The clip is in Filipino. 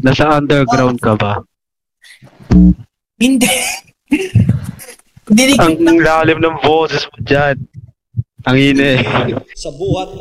Nasa underground ka ba? Hindi. Ang lalim ng boses mo dyan. Ang ina eh. Sa buhat